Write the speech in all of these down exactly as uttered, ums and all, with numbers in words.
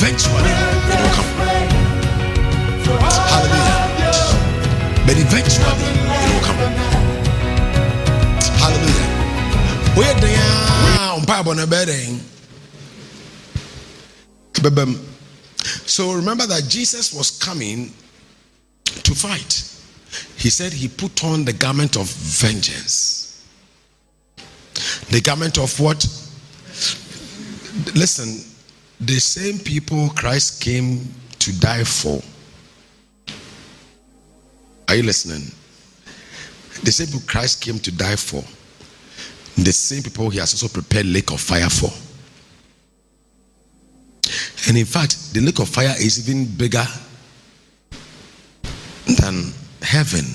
eventually it will come. Hallelujah. But eventually it will come. Hallelujah. Where they are on Bible and bedding. So remember that Jesus was coming to fight. He said he put on the garment of vengeance. The garment of what? Listen, the same people Christ came to die for. Are you listening? The same people Christ came to die for. The same people he has also prepared lake of fire for. And in fact, the lake of fire is even bigger than heaven.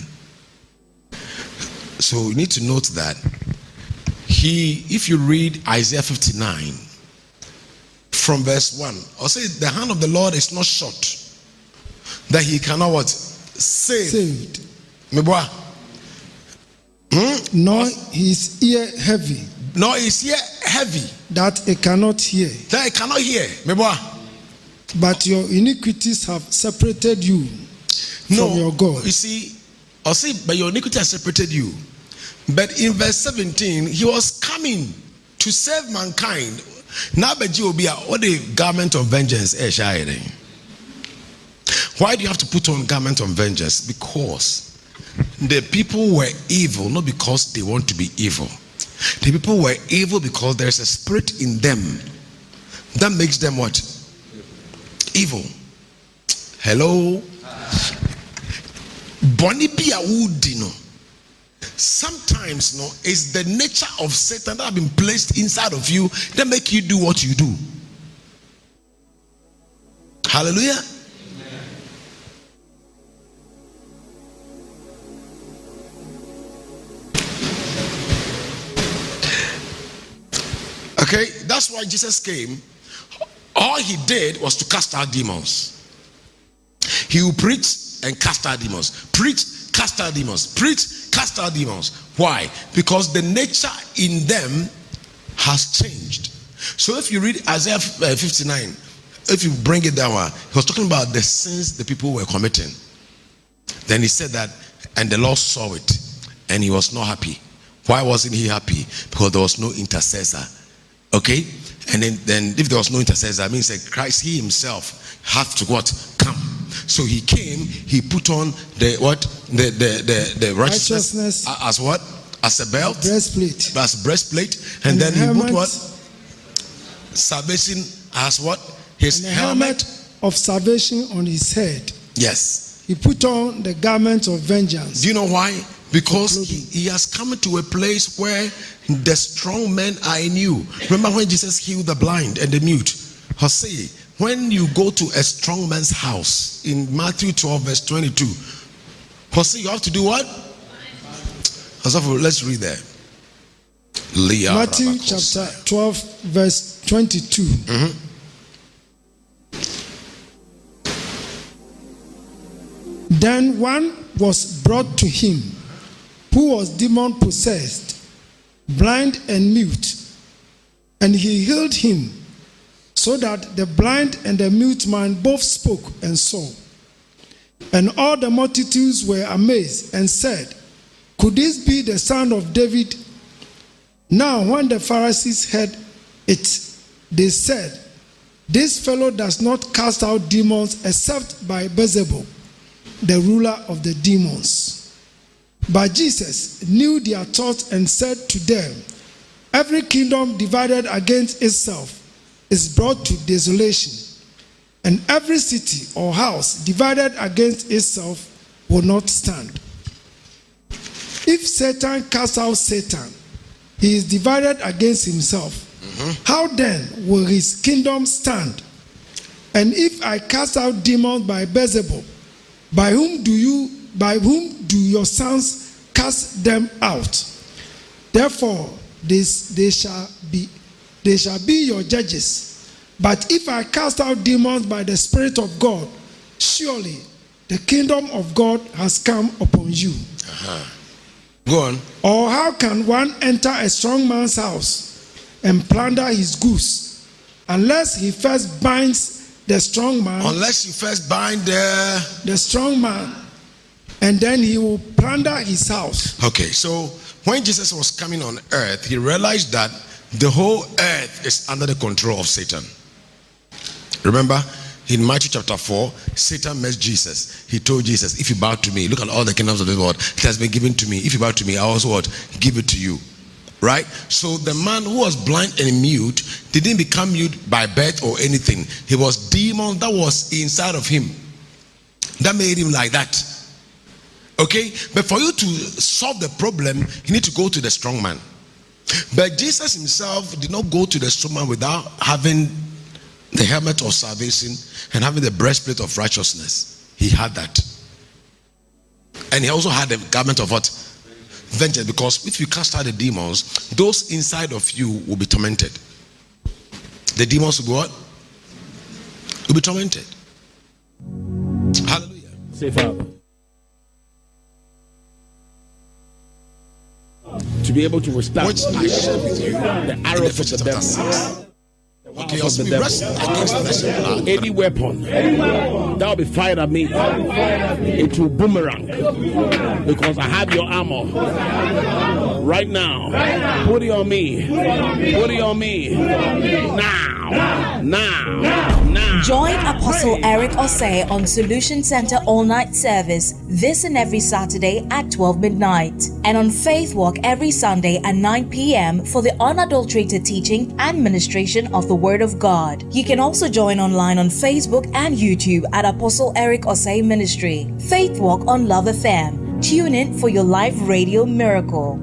So you need to note that he, if you read Isaiah fifty-nine from verse one, I'll say the hand of the Lord is not short that he cannot what? Save. Saved. Meboa. Hmm? Nor his ear heavy. Nor his ear heavy. That it cannot hear. That it cannot hear. Meboa. But your iniquities have separated you no, from your God. You see, I'll say, but your iniquity has separated you. But in verse seventeen, he was coming to save mankind. Now, but you will be what the garment of vengeance. Why do you have to put on garment of vengeance? Because the people were evil, not because they want to be evil. The people were evil because there is a spirit in them that makes them what? Evil. Hello. Bonibia Udino. Sometimes no, it's the nature of Satan that have been placed inside of you that make you do what you do. Hallelujah. Amen. Okay, that's why Jesus came. All he did was to cast out demons. He will preach and cast out demons. Preach, cast out demons. Preach, cast out demons. Why? Because the nature in them has changed. So if you read Isaiah fifty-nine, if you bring it down, he was talking about the sins the people were committing. Then he said that, and the Lord saw it, and he was not happy. Why wasn't he happy? Because there was no intercessor. Okay? And then, then if there was no intercessor, that means that Christ, he himself, had to what? Come. So he came, he put on the what? The the the, the righteousness, righteousness as what? As a belt? Breastplate. As breastplate. And, and then he put what? Salvation as what? His and helmet. helmet of salvation on his head. Yes. He put on the garment of vengeance. Do you know why? Because he, he has come to a place where the strong men are in you. Remember when Jesus healed the blind and the mute? Hosea, when you go to a strong man's house in Matthew twelve verse twenty-two, Hosea, you have to do what? Let's read there. Matthew chapter twelve verse twenty-two. Mm-hmm. Then one was brought to him who was demon possessed, blind and mute, and he healed him, so that the blind and the mute man both spoke and saw. And all the multitudes were amazed and said, "Could this be the son of David?" Now when the Pharisees heard it, they said, "This fellow does not cast out demons except by Beelzebub, the ruler of the demons." But Jesus knew their thoughts and said to them, "Every kingdom divided against itself is brought to desolation, and every city or house divided against itself will not stand. If Satan casts out Satan, he is divided against himself. Mm-hmm. How then will his kingdom stand? And if I cast out demons by Beelzebub, by whom do you by whom do your sons cast them out? Therefore they, they shall be they shall be your judges. But if I cast out demons by the Spirit of God, surely the kingdom of God has come upon you." Uh-huh. Go on. Or how can one enter a strong man's house and plunder his goods, unless he first binds the strong man, unless you first bind the the strong man, and then he will plunder his house. Okay, so when Jesus was coming on earth, he realized that the whole earth is under the control of Satan. Remember, in Matthew chapter four, Satan met Jesus. He told Jesus, if you bow to me, look at all the kingdoms of this world, it has been given to me. If you bow to me, I also what? Give it to you. Right? So the man who was blind and mute didn't become mute by birth or anything. He was demon that was inside of him that made him like that. Okay? But for you to solve the problem, you need to go to the strong man. But Jesus himself did not go to the strong man without having the helmet of salvation and having the breastplate of righteousness. He had that. And he also had the garment of what? Vengeance. Because if you cast out the demons, those inside of you will be tormented. The demons will be what? Will be tormented. Hallelujah. Say, Father, to be able to withstand which I share with you the arrows of the devil. Okay, also we wrestle against flesh and blood. Any weapon that will be fired at me, it will boomerang, because I have your armor right now. Put it on me. Put it on me now. Now. Now. Join Apostle Eric Osei on Solution Center All Night Service this and every Saturday at twelve midnight, and on Faith Walk every Sunday at nine p.m. for the unadulterated teaching and ministration of the Word of God. You can also join online on Facebook and YouTube at Apostle Eric Osei Ministry. Faith Walk on Love F M. Tune in for your live radio miracle.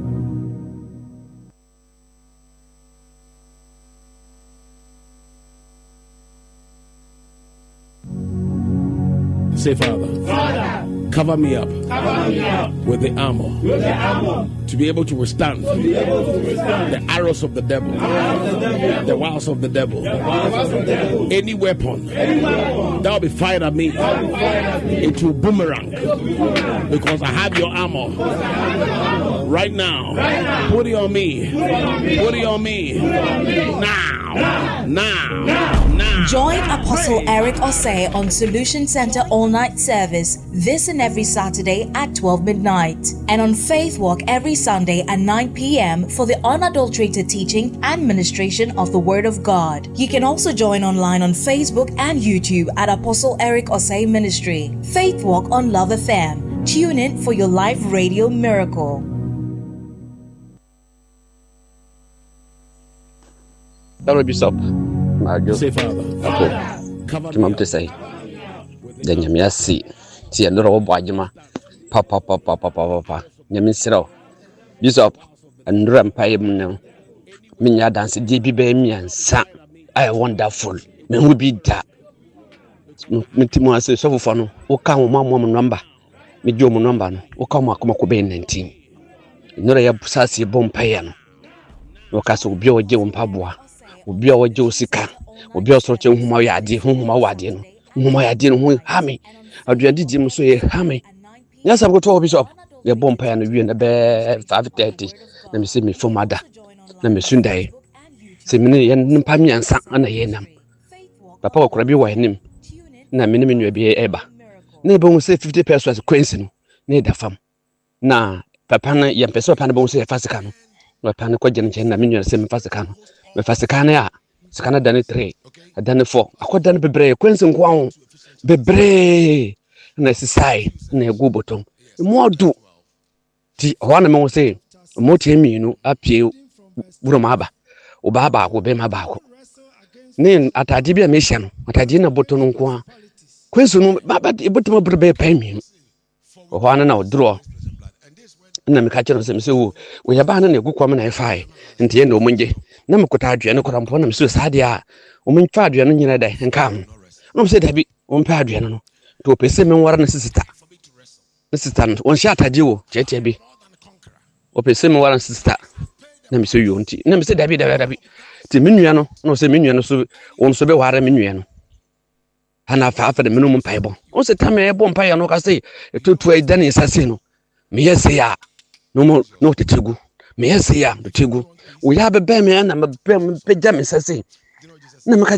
Say, Father, Father, cover me up, cover me up with the armor, with the armor to be able to withstand, to be able to withstand the arrows of the devil, the arrows of the devil, the wiles of the devil, the wiles of the devil. Any weapon, Any weapon that will be fired at me, that will be fired at me, it will boomerang, it will boomerang, because I have your armor right now. Right now. Put it on me. Put it on me. Put it on me now. Now. Now. Now. Join Apostle Eric Osei on Solution Center All Night Service this and every Saturday at twelve midnight, and on Faith Walk every Sunday at nine p.m. for the unadulterated teaching and ministration of the Word of God. You can also join online on Facebook and YouTube at Apostle Eric Osei Ministry. Faith Walk on Love F M. Tune in for your live radio miracle. Hello, Bishop. Say, Father, cover me Timam up. to say, then you may see, see another Bajima, papa, papa, papa, papa, Yamisro, Bishop, and Rampire now. Minya dance, D B B, me and Sa, I wonderful, me will be that. Mitimo says so for no, O come one number, me do number, O come a Comacobe nineteen. No, I have Sassi Bompayan. No castle be a Joe Pabua. Obi a waje osika obi a soro che nhuma ya ade nhuma wade no nhuma ya ade no hu ha me aduade di mu so ye ha me nyasa go to Bishop ye bompa ya no wie na be five thirty na me se me fomada na me sundai se me ne ye npa miansa na ye nam papa okora bi wa enim na me ne me nua bi eba na be hu se fifty pesos kwensi no na da fam na papa na ye mpese papa na be hu se fasika no na papa na kwaje nche na me nua se me fasika no me fasika ya sikana dane three dane four akoda bebre kwensi nkwa bebre na sisai na egu botom mo du ti wana me wo se mo tie mienu apie buro ma aba oba ba ko be ma ba ko ne atade bia me hia no atade na boto no nkwa kwensi no baba botom bro be pa mienu wana na odro na me ka kire se me se wo wo ya ba na egu kwam na efai ntie na omunje na me kota adua ne kora mpo na me so sade a o me fa adua no nyina dai nka am no me se dabi o mpa adua no to pese me nwara na sisita na sisita no on sha atade wo cheche bi o pese me nwara na sisita na me so yo nti na me se dabi dabi dabi ti me nua no no se me nua no so on so be wara me nua no ana fa fa de me no mu pai bo on se ta me bo mpa ya no ka se to to ida ne sase no me yese ya no mo no tetegu me yese ya tetegu we have a be me na me be me sase na me